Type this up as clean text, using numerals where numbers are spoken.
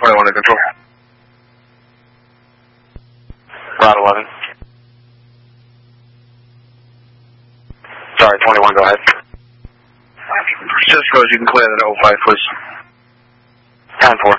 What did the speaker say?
21 to control. Route 11. Sorry, 21, go ahead. Cisco, you can clear that 05, please. 10-4.